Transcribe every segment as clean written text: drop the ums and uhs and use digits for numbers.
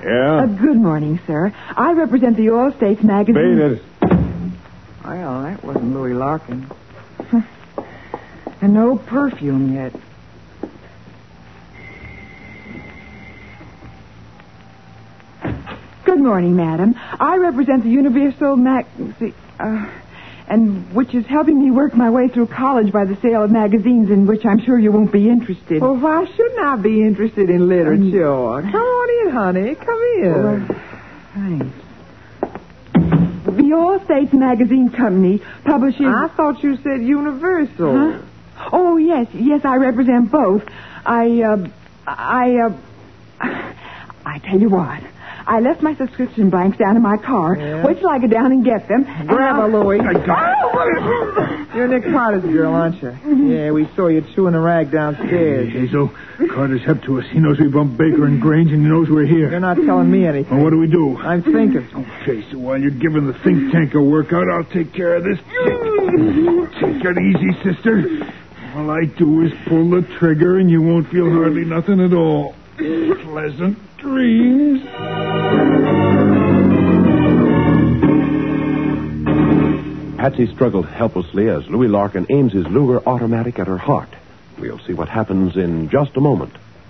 Yeah? Good morning, sir. I represent the All States magazine. Beat it. Well, that wasn't Louis Larkin. And no perfume yet. Good morning, madam. I represent the Universal and which is helping me work my way through college by the sale of magazines, in which I'm sure you won't be interested. Well, why shouldn't I be interested in literature? Come on in, honey. Come in. Thanks. The All States Magazine Company publishes... I thought you said Universal. Huh? Oh, yes. Yes, I represent both. I tell you what. I left my subscription blanks down in my car. Yeah? Wait till I go down and get them. Grab her, Louie. You're Nick Carter's girl, aren't you? Yeah, we saw you chewing a rag downstairs. Hazel, Carter's hep to us. He knows we bumped Baker and Grange, and he knows we're here. You're not telling me anything. Well, what do we do? I'm thinking. Okay, so while you're giving the think tank a workout, I'll take care of this. Take it easy, sister. All I do is pull the trigger, and you won't feel hardly nothing at all. Pleasant dreams. Patsy struggled helplessly as Louis Larkin aims his Luger automatic at her heart. We'll see what happens in just a moment.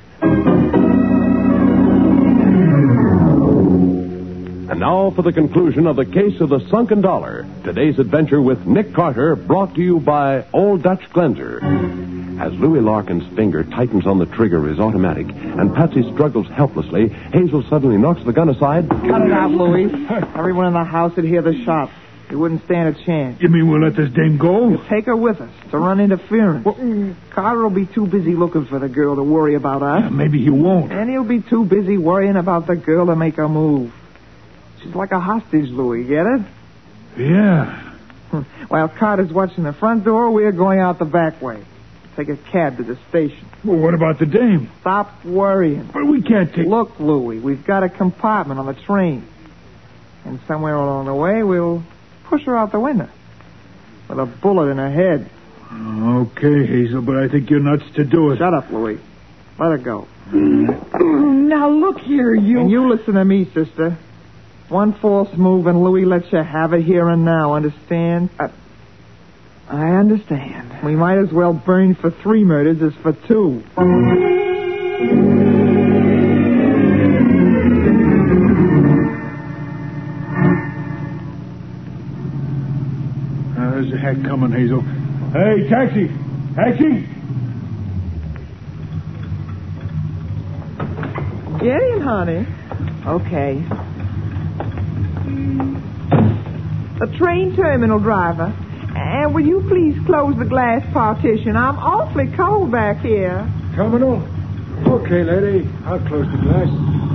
And now for the conclusion of the case of the sunken dollar. Today's adventure with Nick Carter, brought to you by Old Dutch Cleanser. As Louis Larkin's finger tightens on the trigger of his automatic and Patsy struggles helplessly, Hazel suddenly knocks the gun aside. Cut it out, Louie. Everyone in the house would hear the shot. We wouldn't stand a chance. You mean we'll let this dame go? Take her with us to run interference. Carter will be too busy looking for the girl to worry about us. Maybe he won't. And he'll be too busy worrying about the girl to make her move. She's like a hostage, Louie. Get it? Yeah. While Carter's watching the front door, we're going out the back way. Take a cab to the station. Well, what about the dame? Stop worrying. But we can't take... Look, Louie, we've got a compartment on the train. And somewhere along the way, we'll push her out the window with a bullet in her head. Okay, Hazel, but I think you're nuts to do it. Shut up, Louie. Let her go. Now, look here, you... And you listen to me, sister. One false move and Louie lets you have it here and now, understand? I understand. We might as well burn for 3 murders as for 2. There's a hack coming, Hazel. Hey, taxi! Taxi! Get in, honey. Okay. The train terminal driver. And will you please close the glass partition? I'm awfully cold back here. Terminal? Okay, lady. I'll close the glass.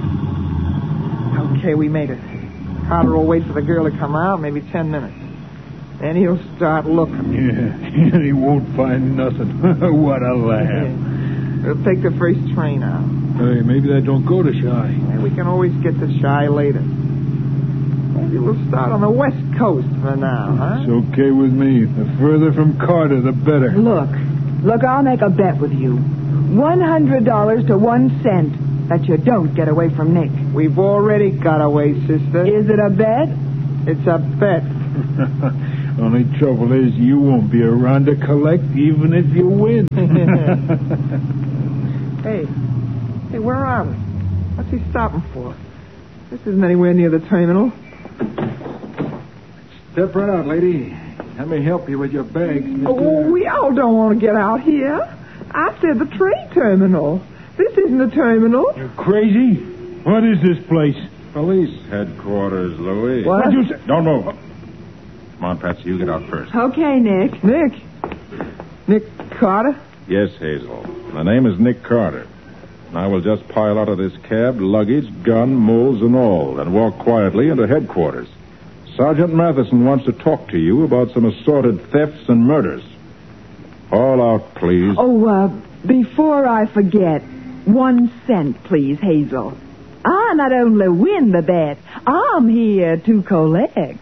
Okay, we made it. Carter will wait for the girl to come out, maybe 10 minutes. Then he'll start looking. Yeah, and he won't find nothing. What a laugh. We'll take the first train out. Hey, maybe that don't go to Chi. And we can always get to Chi later. Maybe we'll start on the West Coast for now, huh? It's okay with me. The further from Carter, the better. Look, I'll make a bet with you. $100 to 1 cent that you don't get away from Nick. We've already got away, sister. Is it a bet? It's a bet. Only trouble is you won't be around to collect even if you win. Hey, where are we? What's he stopping for? This isn't anywhere near the terminal. Step right out, lady. Let me help you with your bags, Mr. Oh, we all don't want to get out here. I said the train terminal. This isn't the terminal. You're crazy? What is this place? Police headquarters, Louis. What? What'd you say? Don't move. Come on, Patsy, you get out first. Okay, Nick. Nick Carter? Yes, Hazel. My name is Nick Carter. I will just pile out of this cab, luggage, gun, mules, and all, and walk quietly into headquarters. Sergeant Matheson wants to talk to you about some assorted thefts and murders. All out, please. Oh, before I forget, 1 cent, please, Hazel. I not only win the bet, I'm here to collect.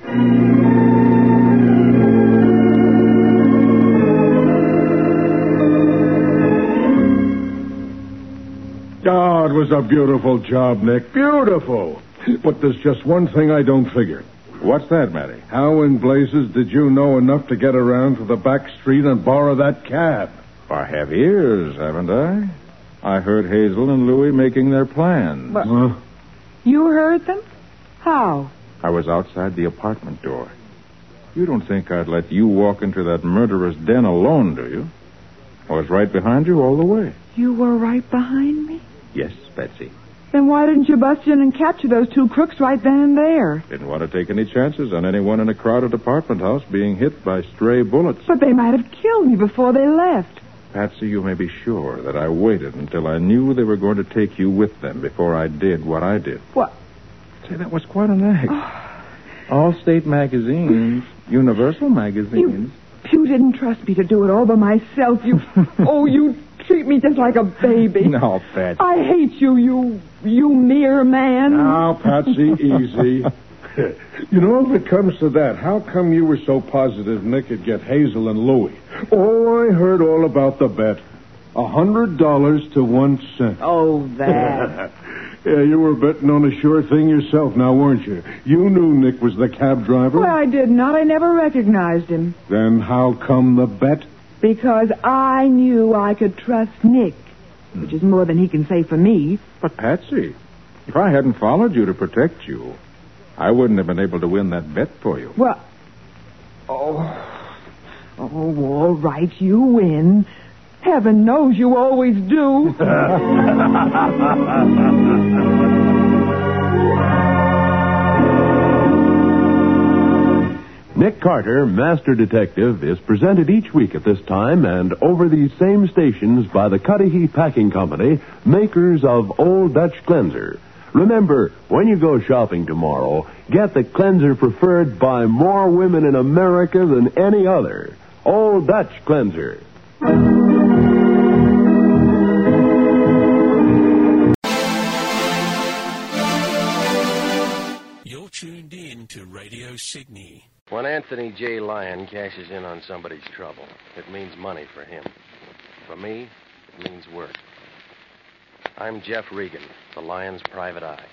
Oh, it was a beautiful job, Nick. Beautiful. But there's just one thing I don't figure. What's that, Matty? How in blazes did you know enough to get around to the back street and borrow that cab? I have ears, haven't I? I heard Hazel and Louie making their plans. But- Huh? You heard them? How? I was outside the apartment door. You don't think I'd let you walk into that murderer's den alone, do you? I was right behind you all the way. You were right behind me? Yes, Betsy. Then why didn't you bust in and capture those two crooks right then and there? Didn't want to take any chances on anyone in a crowded apartment house being hit by stray bullets. But they might have killed me before they left. Patsy, you may be sure that I waited until I knew they were going to take you with them before I did what I did. What? Say, that was quite an act. All state magazines, Universal magazines. You didn't trust me to do it all by myself. You treat me just like a baby. No, Patsy. I hate you, you mere man. Now, Patsy, easy. You know, if it comes to that, how come you were so positive Nick would get Hazel and Louie? Oh, I heard all about the bet. $100 to 1 cent. Oh, that. Yeah, you were betting on a sure thing yourself now, weren't you? You knew Nick was the cab driver. Well, I did not. I never recognized him. Then how come the bet? Because I knew I could trust Nick, which is more than he can say for me. But, Patsy, if I hadn't followed you to protect you, I wouldn't have been able to win that bet for you. Well, all right, you win. Heaven knows you always do. Nick Carter, Master Detective, is presented each week at this time and over these same stations by the Cudahy Packing Company, makers of Old Dutch Cleanser. Remember, when you go shopping tomorrow, get the cleanser preferred by more women in America than any other. Old Dutch Cleanser. You're tuned in to Radio Sydney. When Anthony J. Lyon cashes in on somebody's trouble, it means money for him. For me, it means work. I'm Jeff Regan, the Lyon's private eye.